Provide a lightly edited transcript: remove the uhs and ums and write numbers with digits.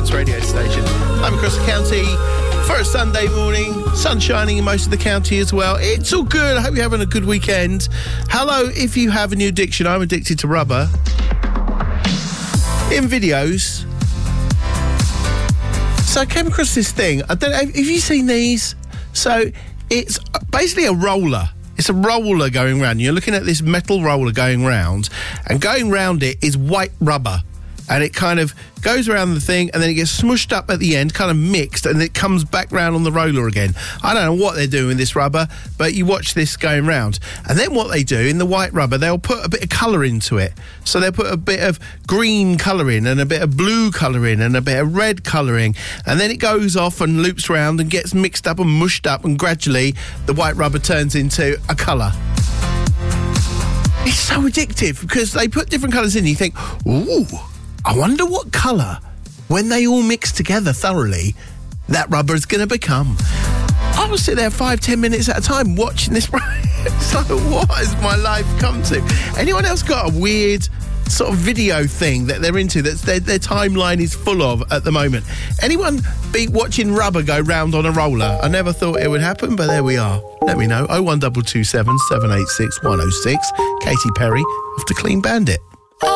Kent's radio station. I'm across the county for a Sunday morning. Sun shining in most of the county as well. It's all good. I hope you're having a good weekend. Hello, if you have a new addiction. I'm addicted to rubber. In videos. So I came across this thing. I don't know, have you seen these? So it's basically a roller. It's a roller going round. You're looking at this metal roller going round, and going round it is white rubber. And it kind of goes around the thing, and then it gets smushed up at the end, kind of mixed, and it comes back round on the roller again. I don't know what they're doing with this rubber, but you watch this going round. And then what they do, in the white rubber, they'll put a bit of colour into it. So they'll put a bit of green colour in, and a bit of blue colour in, and a bit of red colouring. And then it goes off and loops round and gets mixed up and mushed up, and gradually the white rubber turns into a colour. It's so addictive, because they put different colours in, and you think, ooh, I wonder what colour, when they all mix together thoroughly, that rubber is going to become. I will sit there 5-10 minutes at a time watching this. It's like, what has my life come to? Anyone else got a weird sort of video thing that they're into, that their timeline is full of at the moment? Anyone be watching rubber go round on a roller? I never thought it would happen, but there we are. Let me know. 01227 786 106. Katy Perry off to Clean Bandit.